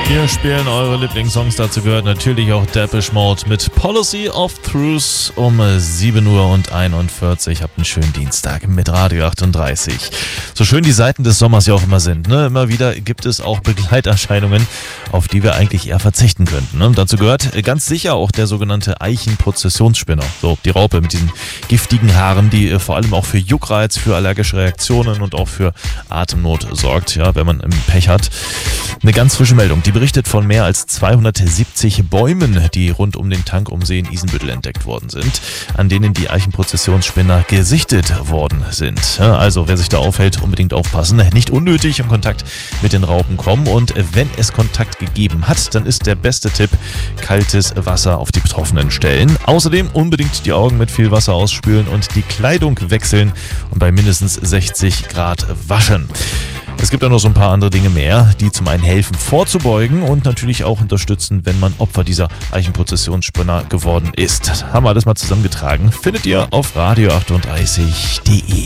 Wir spielen eure Lieblingssongs, dazu gehört natürlich auch Depeche Mode mit Policy of Truth um 7:41 Uhr. Habt einen schönen Dienstag mit Radio 38. So schön die Seiten des Sommers ja auch immer sind, ne? Immer wieder gibt es auch Begleiterscheinungen, auf die wir eigentlich eher verzichten könnten, ne? Dazu gehört ganz sicher auch der sogenannte Eichenprozessionsspinner. So, die Raupe mit diesen giftigen Haaren, die vor allem auch für Juckreiz, für allergische Reaktionen und auch für Atemnot sorgt, ja, wenn man Pech hat. Eine ganz frische Meldung, die berichtet von mehr als 270 Bäumen, die rund um den Tank um See in Isenbüttel entdeckt worden sind, an denen die Eichenprozessionsspinner gesichtet worden sind. Ja, also wer sich da aufhält, unbedingt aufpassen, nicht unnötig in Kontakt mit den Raupen kommen, und wenn es Kontakt gegeben hat, dann ist der beste Tipp kaltes Wasser auf die betroffenen Stellen. Außerdem unbedingt die Augen mit viel Wasser ausspülen und die Kleidung wechseln und bei mindestens 60 Grad waschen. Es gibt auch noch so ein paar andere Dinge mehr, die zum einen helfen vorzubeugen und natürlich auch unterstützen, wenn man Opfer dieser Eichenprozessionsspinner geworden ist. Haben wir alles mal zusammengetragen. Findet ihr auf radio38.de.